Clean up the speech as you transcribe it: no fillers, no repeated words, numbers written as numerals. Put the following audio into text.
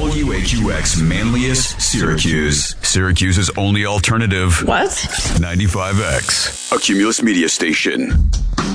WHUX Manlius, Syracuse. Syracuse's only alternative. What? 95X, a Cumulus media station.